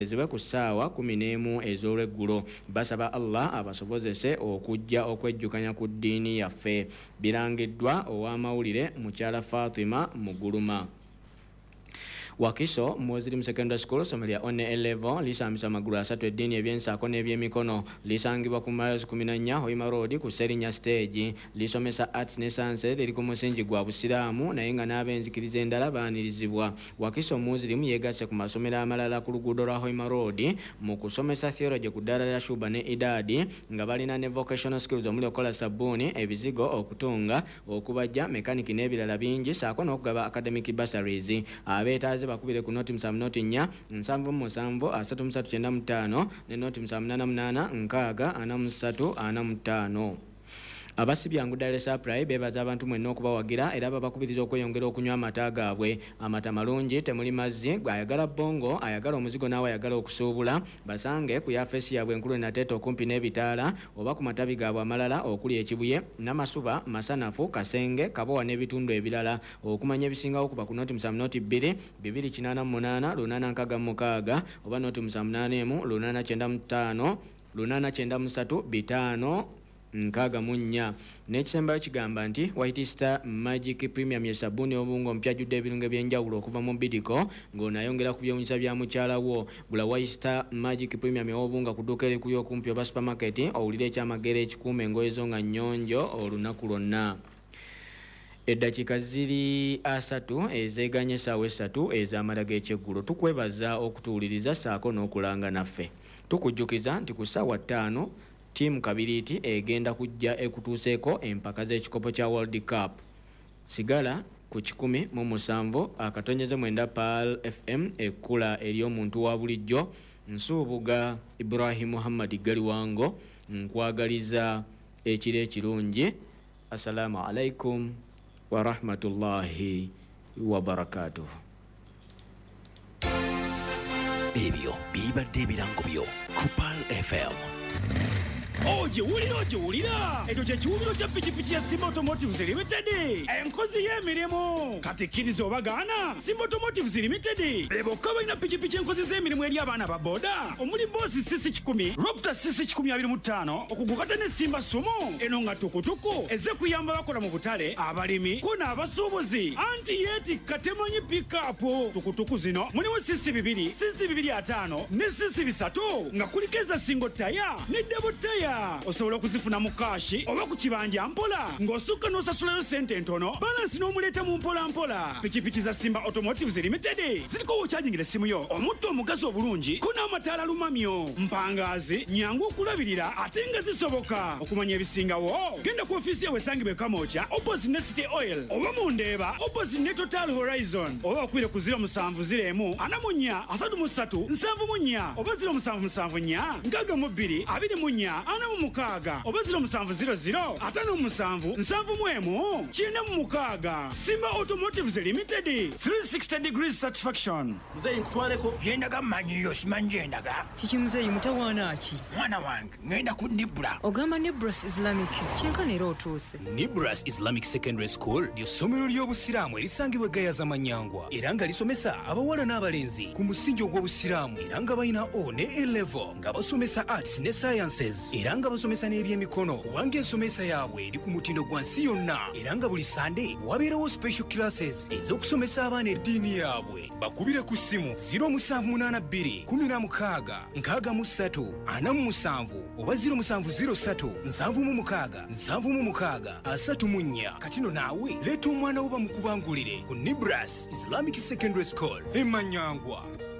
ziwe ku ssaawa 11 ez'olweggulo. Basaba Allah abasobozese okujja okwejjukanya ku ddiini yaffe. Birangiddwa ow'amawulire mukyala Fatima Muguluma. Wakiso Muslim Secondary School somero lya One A-level lisambisa amagulu asatu eddiini eby'ensaako n'ebyemikono lisangibwa ku miles 14 Hoima Road ku Serinya Stage. Lisomesa arts ne science liri ku musingi gwa busiraamu naye nga n'ab'enzikiriza endala baanirizibwa. Wakiso Muslim yeegasse ku masomero amalala ku luguudo lwa Hoima Road mu kusomesa theology ku ddaala lya Shuba ne Idadi nga balina ne vocational skills omuli okukola sabbuuni, ebizigo, okutunga, okubajja, mekaniki n'ebirala bingi saako n'okugaba academic bursaries. Abeetaaze bakubire ku noti 7 7 ne noti 7 Abasibyangu Dar es Salaam bebaza abantu mwenna okubawagira era babakubiriza okweyongera okunywa amata gaabwe. Amata malungi, temuli mazzi, ayagala bongo, ayagala omuzigo naawe ayagala okusuubula. Basange ku yafeesi yaabwe enkulu Nateto okumpi n'ebitaala oba ku matabi gaabwe amalala okuli Ekibuye, Namasuba, Masanafu, Kasenge, Kabowa n'ebitundu ebirala. Okumanya ebisingawo kuba ku noti 2 288 866 oba noti 881 895 893 n'ekisembayo kigamba nti White Star Magic Premium ye sabuni obungo mpyajudde ebirungo by'enjawulo okuva mu Bidiko ng'onayongera ku byewunyisa bya mukyalawo. Gula White Star Magic Premium obunga ku dduuka erikuli okumpi oba supermarket owulire ekyamagere ekikuuma engoye zo nga nnyonjo olunaku lwonna. Eddakiika ziri 3 ezeeganye essaawa 3 ez'amala g'ekyeggulo. Tukwebaza okutuwuliriza saako n'okulanga naffe. Tukujjukiza nti ku ssaawa 5 Timu Kabiriiti egenda kujja ekutuuseeko empaka z'ekikopo kya World Cup. Sigala ku 107 akatonyeze 9 PAL FM ekkula ery'omuntu wa bulijjo. Nsuubuga Ibrahim Muhammad Galiwango nkwagaliza ekiro ekirungi. Assalamu alaikum wa rahmatullahi wa barakatuh. Ebyo bibadde ebirango byo ku PAL FM. Ojewulira ekyo kyekiwumiro kya pikipiki ya Simba Automotives Limited, enkozi y'emirimu. Kati kkiriza obagaana, Simba Automotives Limited bebokka balina pikipiki enkozi z'emirimu eri abaana ba boda omuli Boss CC10, Raptor CC1025 okugukata ne Simba Sumo. Eno nga tukutuku eze kuyamba bakola mu butale, abalimi ko n'abasuubuzi anti yeetikka temanyi pikapu. Tukutuku zino mulimu CC2, CC250 ne CC3 nga kuliko eza single taya ne double taya. Osobola okuzifuna mu kashi oba ku kibanja mpola ng'osukka n'osasulayo sente entono, balansi n'omuleeta mu mpola. Pikipiki za Simba Automotives Limited ziriko wokyajingira essimu yo, omutto omugazi obulungi ko n'amataala lumamyo, mpangaazi, nyangu okulabirira ate nga zisoboka. Okumanya ebisingawo genda ku ofiisi yawe esangibwa Kamooja opposite ne City Oil oba mu Ndeeba opposite ne Total Horizon, oba okwire ku 0701 44 33 74 oba 0774 62 24 46 oba 0700 57 71 46. Simba Automotives Limited, 360 degrees satisfaction. Mzee nkutwaleko jendaga manyiyo simanyi jendaga. Kiki mzee mutawaana ki? Mwana wange ngenda ku Nibra. Ogamba Nibras Islamic kyenkanera otuuse. Nibras Islamic Secondary School lyo ssomero ly'obusiraamu erisangibwa Gayaza Manyangwa era nga lisomesa abawala n'abalenzi ku musingi ogw'obusiraamu era nga balina O ne A-level nga basomesa arts ne sciences era nga basomesa n'ebyemikono kubanga ensomesa yaabwe eri ku mutindo gwa nsi yonna era nga buli Sunday wabeerawo special classes ez'okusomesa abaana eddiini yaabwe. Bakubire ku ssimu 0782 16 63 47 oba 0703 76 76 34. Katino naawe leeta omwana wo bamukubangulire ku Nibras Islamic Secondary School e Manyangwa.